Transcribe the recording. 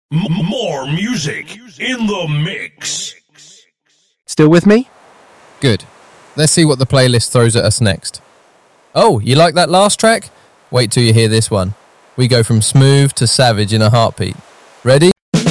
More music in the mix. Still with me? Good. Let's see what the playlist throws at us next. Oh, you like that last track? Wait till you hear this one. We go from smooth to savage in a heartbeat. Ready?